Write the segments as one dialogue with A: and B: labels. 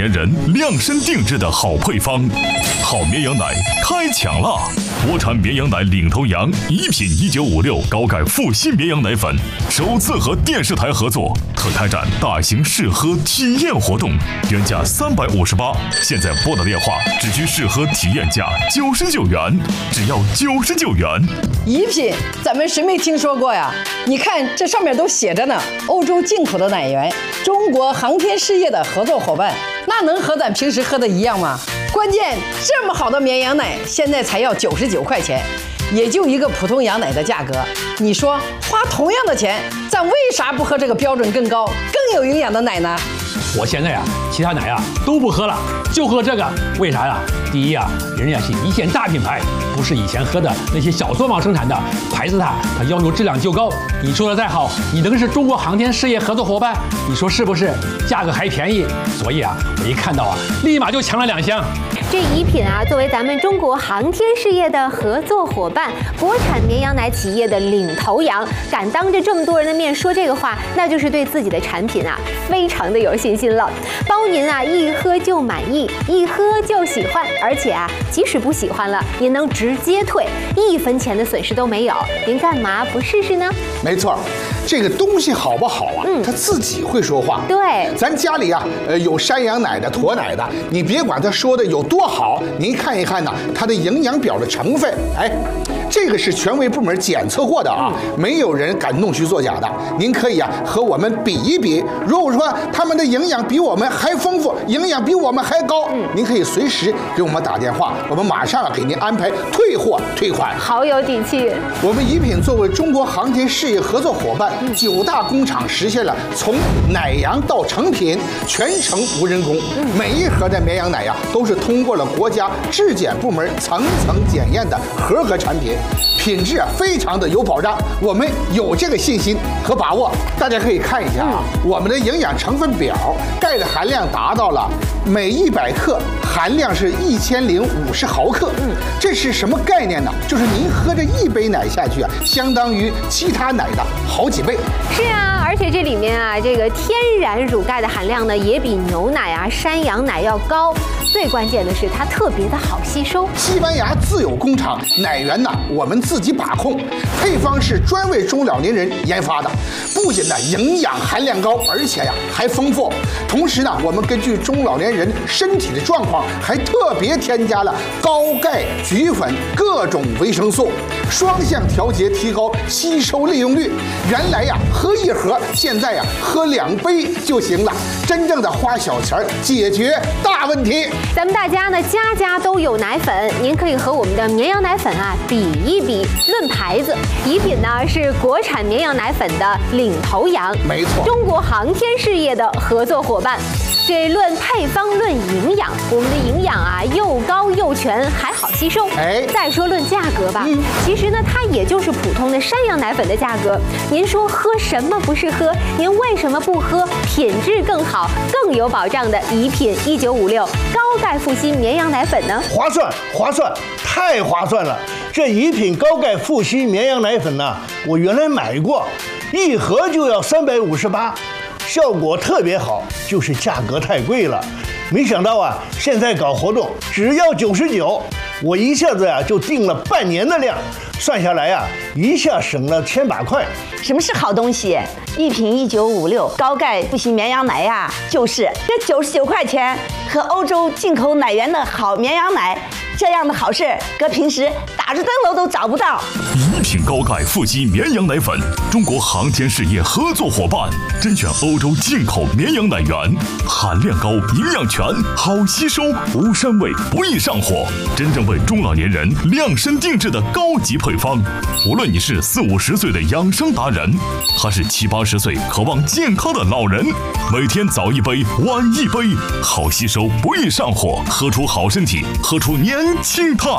A: 年人量身定制的好配方。好绵羊奶开抢啦！国产绵羊奶领头羊怡品1956高钙复吸绵羊奶粉首次和电视台合作，特开展大型试喝体验活动，原价358，现在拨打电话只需试喝体验价99元，只要99元。
B: 怡品，咱们谁没听说过呀？你看这上面都写着呢，欧洲进口的奶源，中国航天事业的合作伙伴，那能和咱平时喝的一样吗？关键这么好的绵羊奶，现在才要99块钱，也就一个普通羊奶的价格。你说花同样的钱，咱为啥不喝这个标准更高、更有营养的奶呢？
C: 我现在呀，其他奶呀都不喝了，就喝这个。为啥呀？第一啊，人家是一线大品牌，不是以前喝的那些小作坊生产的牌子它要求质量就高。你说的再好，你能是中国航天事业合作伙伴，你说是不是？价格还便宜，所以啊，我一看到啊，立马就抢了2箱。
D: 这怡品啊，作为咱们中国航天事业的合作伙伴，国产绵羊奶企业的领头羊，敢当着这么多人的面说这个话，那就是对自己的产品啊，非常的有信心了。包您啊一喝就满意，一喝就喜欢，而且啊，即使不喜欢了，也能直接退，1分钱的损失都没有。您干嘛不试试呢？
E: 没错，这个东西好不好啊？它自己会说话。
D: 对，
E: 咱家里啊，有山羊奶的、驼奶的，你别管它说的有多好，您看一看呢，它的营养表的成分，哎，这个是权威部门检测过的啊，没有人敢弄虚作假的。您可以啊和我们比一比，如果说他们的营养比我们还丰富，营养比我们还高，您可以随时给我们打电话，我们马上给您安排退货退款。
D: 好有底气。
E: 我们怡品作为中国航天事业合作伙伴，9大工厂实现了从奶羊到成品全程无人工，每一盒的绵羊奶呀都是通过了国家质检部门层层检验的合格产品，品质啊非常的有保障，我们有这个信心和把握。大家可以看一下啊，我们的营养成分表，钙的含量达到了每100克含量是1050毫克。这是什么概念呢？就是您喝这1杯奶下去啊，相当于其他奶的好几倍。
D: 是啊，而且这里面啊，这个天然乳钙的含量呢，也比牛奶啊、山羊奶要高。最关键的是，它特别的好吸收。
E: 西班牙自有工厂，奶源呢我们自己把控，配方是专为中老年人研发的，不仅呢营养含量高，而且呀还丰富。同时呢，我们根据中老年人身体的状况，还特别添加了高钙、菊粉各种维生素，双向调节，提高吸收利用率。原来呀喝1盒，现在呀喝2杯就行了，真正的花小钱解决大问题。
D: 咱们大家呢，家家都有奶粉，您可以和我们的绵羊奶粉啊比一比。论牌子，怡品呢是国产绵羊奶粉的领头羊，
E: 没错，
D: 中国航天事业的合作伙伴。这论配方论营养，我们的营养啊又高又全，还好吸收。再说论价格吧，其实呢它也就是普通的山羊奶粉的价格。您说喝什么不是喝？您为什么不喝品质更好、更有保障的怡品1956高钙复吸绵羊奶粉呢？
F: 划算，划算，太划算了！这怡品高钙复吸绵羊奶粉呢，我原来买过，1盒就要358。效果特别好，就是价格太贵了。没想到啊，现在搞活动只要99，我一下子就订了半年的量，算下来啊，一下省了1000把块。
G: 什么是好东西？怡品1956高钙复吸绵羊奶呀，就是这99块钱和欧洲进口奶源的好绵羊奶，这样的好事，搁平时打着灯笼都找不到。
A: 怡品高钙复吸绵羊奶粉，中国航天事业合作伙伴，甄选欧洲进口绵羊奶源，含量高，营养全，好吸收，无膻味，不易上火，真正为中老年人量身定制的高级配方。无论你是40、50岁的养生达人，还是70、80岁渴望健康的老人，每天早1杯，晚1杯，好吸收，不易上火，喝出好身体，喝出年轻态。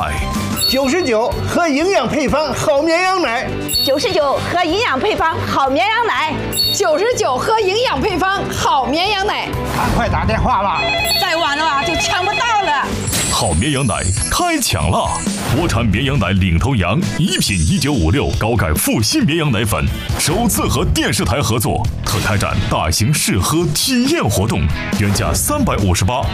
F: 99喝营养配方好绵羊奶
G: ，99喝营养配方好绵羊奶
B: ，99喝营养配方好绵羊奶。
E: 赶快打电话吧，
B: 再晚了就抢不到了。
A: 好绵羊奶开抢啦！国产绵羊奶领头羊怡品1956高钙复吸绵羊奶粉首次和电视台合作，特开展大型试喝体验活动，原价358。